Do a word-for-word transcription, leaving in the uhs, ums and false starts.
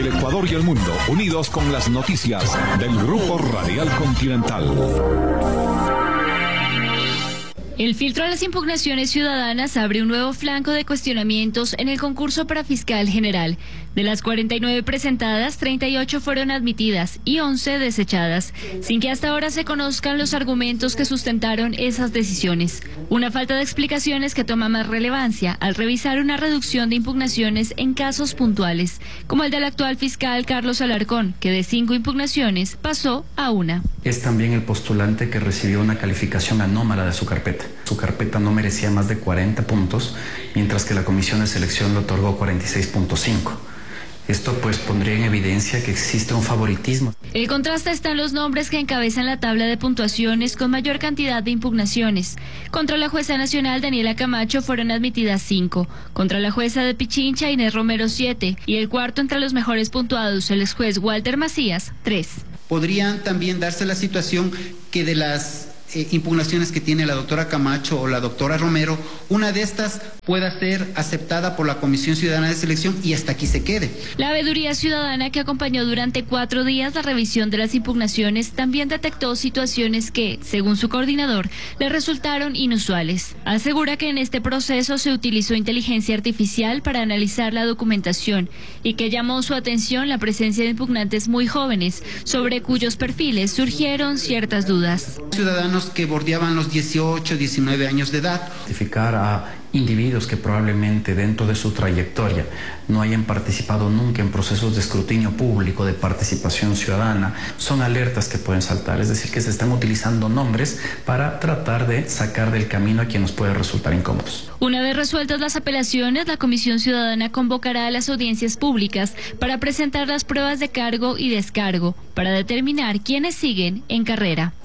Ecuador y el mundo, unidos con las noticias del Grupo Radial Continental. El filtro de las impugnaciones ciudadanas abre un nuevo flanco de cuestionamientos en el concurso para fiscal general. De las cuarenta y nueve presentadas, treinta y ocho fueron admitidas y once desechadas, sin que hasta ahora se conozcan los argumentos que sustentaron esas decisiones. Una falta de explicaciones que toma más relevancia al revisar una reducción de impugnaciones en casos puntuales, como el del actual fiscal Carlos Alarcón, que de cinco impugnaciones pasó a una. Es también el postulante que recibió una calificación anómala de su carpeta. Su carpeta no merecía más de cuarenta puntos, mientras que la comisión de selección le otorgó cuarenta y seis punto cinco. Esto pues pondría en evidencia que existe un favoritismo. El contraste está en los nombres que encabezan la tabla de puntuaciones con mayor cantidad de impugnaciones. Contra la jueza nacional Daniela Camacho fueron admitidas cinco, contra la jueza de Pichincha Inés Romero siete y el cuarto entre los mejores puntuados, el ex juez Walter Macías, tres. Podrían también darse la situación que de las Eh, impugnaciones que tiene la doctora Camacho o la doctora Romero, una de estas pueda ser aceptada por la Comisión Ciudadana de Selección y hasta aquí se quede. La veeduría ciudadana que acompañó durante cuatro días la revisión de las impugnaciones también detectó situaciones que, según su coordinador, le resultaron inusuales. Asegura que en este proceso se utilizó inteligencia artificial para analizar la documentación y que llamó su atención la presencia de impugnantes muy jóvenes, sobre cuyos perfiles surgieron ciertas dudas. Ciudadanos que bordeaban los dieciocho, diecinueve años de edad. Identificar a individuos que probablemente dentro de su trayectoria no hayan participado nunca en procesos de escrutinio público, de participación ciudadana, son alertas que pueden saltar, es decir, que se están utilizando nombres para tratar de sacar del camino a quien nos puede resultar incómodos. Una vez resueltas las apelaciones, la Comisión Ciudadana convocará a las audiencias públicas para presentar las pruebas de cargo y descargo, para determinar quiénes siguen en carrera.